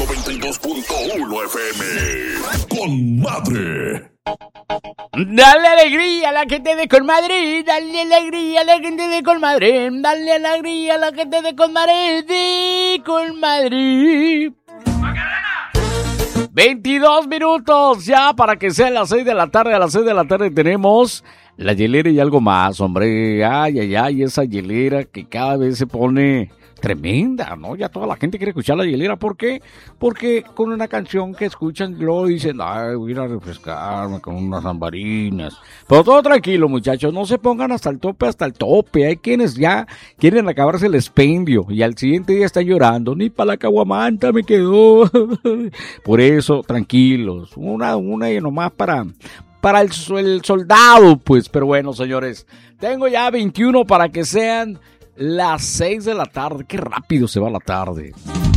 92.1 FM. Con madre. Dale alegría a la gente de Colmadre, dale alegría a la gente de Colmadre, dale alegría a la gente de Colmadre, de Colmadre. 22 minutos ya para que sean las 6 de la tarde. A las 6 de la tarde tenemos la hielera y algo más, hombre. Ay, ay, ay, esa hielera que cada vez se pone tremenda, ¿no? Ya toda la gente quiere escuchar la hielera. ¿Por qué? Porque con una canción que escuchan luego dicen, ay, voy a ir a refrescarme con unas ambarinas. Pero todo tranquilo, muchachos, no se pongan hasta el tope. Hay quienes ya quieren acabarse el expendio y al siguiente día están llorando. Ni para la caguamanta me quedó. Por eso, tranquilos. Una y nomás para el soldado, pues. Pero bueno, señores, tengo ya 21 para que sean las 6 de la tarde. Qué rápido se va la tarde.